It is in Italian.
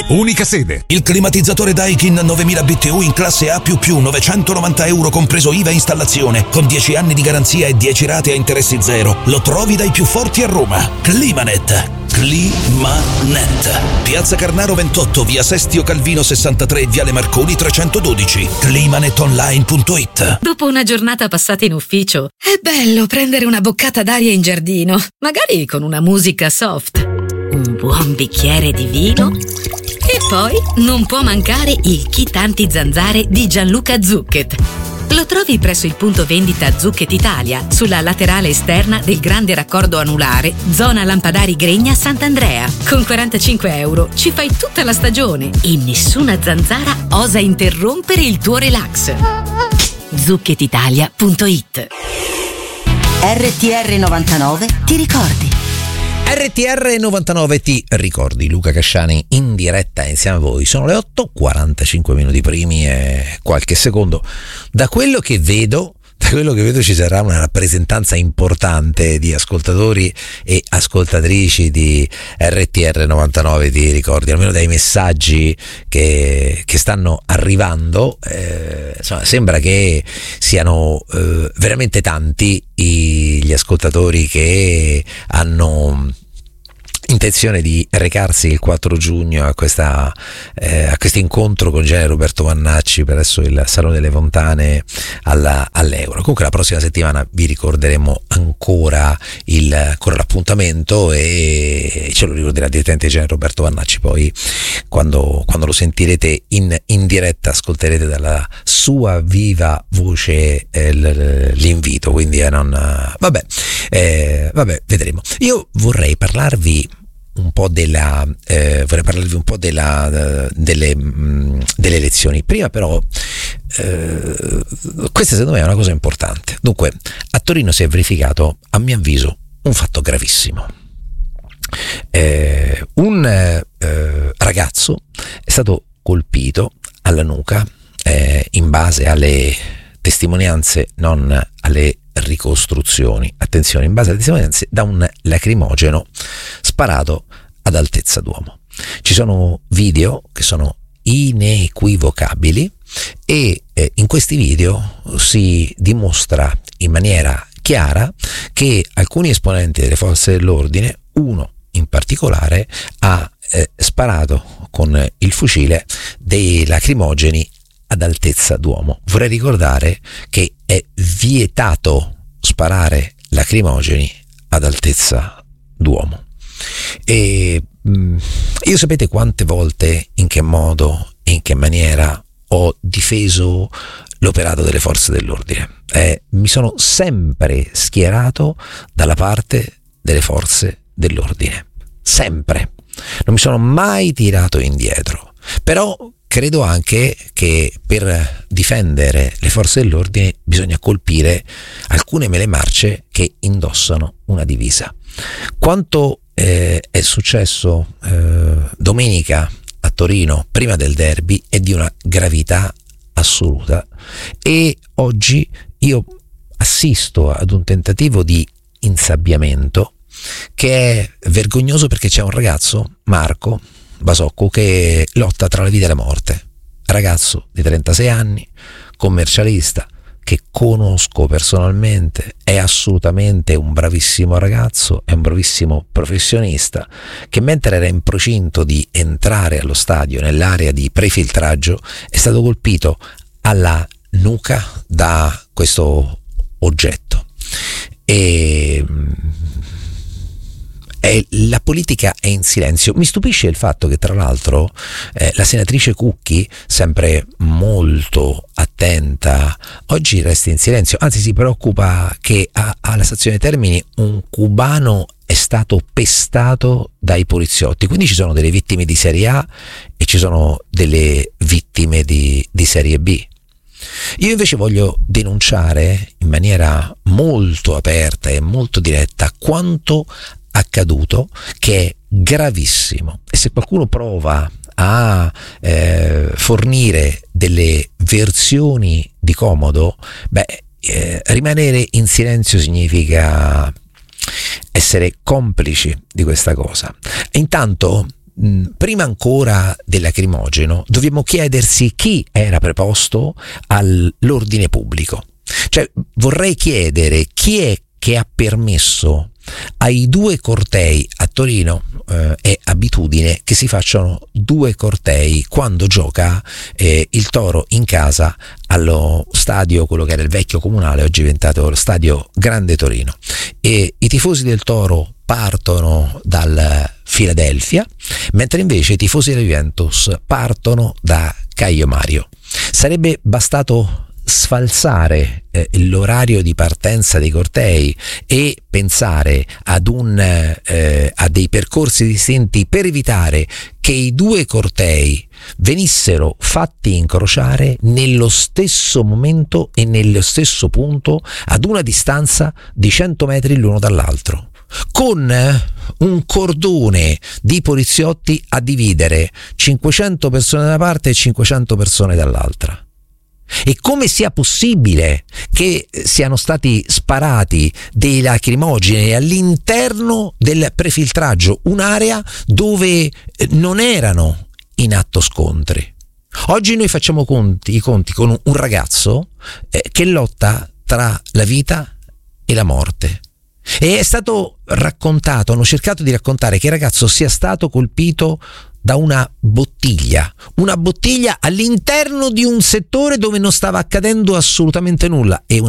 Unica sede. Il climatizzatore Daikin 9000 BTU in classe A++, 990 euro compreso IVA e installazione, con 10 anni di garanzia e 10 rate a interessi zero. Lo trovi dai più forti a Roma. Climanet. Climanet. Piazza Carnaro 28, via Sestio Calvino 63, viale Marconi 312. Climanetonline.it. Dopo una giornata passata in ufficio, è bello prendere una boccata d'aria in giardino, magari con una musica soft, un buon bicchiere di vino e poi non può mancare il kit anti-zanzare di Gianluca Zucchet. Lo trovi presso il punto vendita Zucchet Italia, sulla laterale esterna del grande raccordo anulare, zona Lampadari Gregna Sant'Andrea. Con 45 euro ci fai tutta la stagione e nessuna zanzara osa interrompere il tuo relax. Zucchetitalia.it. RTR 99 ti ricordi? RTR 99 ti ricordi, Luca Casciani in diretta insieme a voi. Sono le 8:45 minuti primi e qualche secondo. Da quello che vedo ci sarà una rappresentanza importante di ascoltatori e ascoltatrici di RTR 99 ti ricordi, almeno dai messaggi che stanno arrivando. Insomma, sembra che siano veramente tanti gli ascoltatori che hanno intenzione di recarsi il 4 giugno a questo incontro con generale Roberto Vannacci presso il Salone delle Fontane all'Euro. Comunque la prossima settimana vi ricorderemo ancora l'appuntamento e ce lo ricorderà direttamente generale Roberto Vannacci. Poi quando lo sentirete in diretta ascolterete dalla sua viva voce l'invito, quindi vabbè, vedremo. Io vorrei parlarvi un po' delle elezioni. Prima però questa secondo me è una cosa importante. Dunque, a Torino si è verificato, a mio avviso, un fatto gravissimo. Un ragazzo è stato colpito alla nuca, in base alle testimonianze, non alle ricostruzioni, attenzione, in base alle testimonianze, da un lacrimogeno sparato ad altezza d'uomo. Ci sono video che sono inequivocabili e in questi video si dimostra in maniera chiara che alcuni esponenti delle forze dell'ordine, uno in particolare, ha sparato con il fucile dei lacrimogeni ad altezza d'uomo. Vorrei ricordare che è vietato sparare lacrimogeni ad altezza d'uomo. E io sapete quante volte, in che modo e in che maniera ho difeso l'operato delle forze dell'ordine. Mi sono sempre schierato dalla parte delle forze dell'ordine, sempre. Non mi sono mai tirato indietro. Però credo anche che per difendere le forze dell'ordine bisogna colpire alcune mele marce che indossano una divisa. Quanto è successo domenica a Torino prima del derby è di una gravità assoluta, e oggi io assisto ad un tentativo di insabbiamento che è vergognoso, perché c'è un ragazzo, Marco Basocco, che lotta tra la vita e la morte. Ragazzo di 36 anni, commercialista, che conosco personalmente, è assolutamente un bravissimo ragazzo, è un bravissimo professionista, che mentre era in procinto di entrare allo stadio nell'area di prefiltraggio è stato colpito alla nuca da questo oggetto. E la politica è in silenzio. Mi stupisce il fatto che, tra l'altro, la senatrice Cucchi, sempre molto attenta, oggi resti in silenzio, anzi si preoccupa che alla stazione Termini un cubano è stato pestato dai poliziotti. Quindi ci sono delle vittime di serie A e ci sono delle vittime di serie B. Io invece voglio denunciare in maniera molto aperta e molto diretta quanto accaduto, che è gravissimo, e se qualcuno prova a fornire delle versioni di comodo, rimanere in silenzio significa essere complici di questa cosa. E intanto prima ancora del lacrimogeno, dobbiamo chiedersi chi era preposto all'ordine pubblico. Cioè, vorrei chiedere chi è che ha permesso ai 2 cortei a Torino. È abitudine che si facciano 2 cortei quando gioca il Toro in casa allo stadio, quello che era il vecchio comunale, oggi è diventato lo stadio Grande Torino, e i tifosi del Toro partono dal Philadelphia, mentre invece i tifosi della Juventus partono da Caio Mario. Sarebbe bastato sfalsare l'orario di partenza dei cortei e pensare a dei percorsi distinti per evitare che i 2 cortei venissero fatti incrociare nello stesso momento e nello stesso punto ad una distanza di 100 metri l'uno dall'altro, con un cordone di poliziotti a dividere 500 persone da una parte e 500 persone dall'altra. E come sia possibile che siano stati sparati dei lacrimogeni all'interno del prefiltraggio, un'area dove non erano in atto scontri. Oggi noi facciamo i conti con un ragazzo che lotta tra la vita e la morte. E è stato raccontato, hanno cercato di raccontare che il ragazzo sia stato colpito da una bottiglia all'interno di un settore dove non stava accadendo assolutamente nulla, e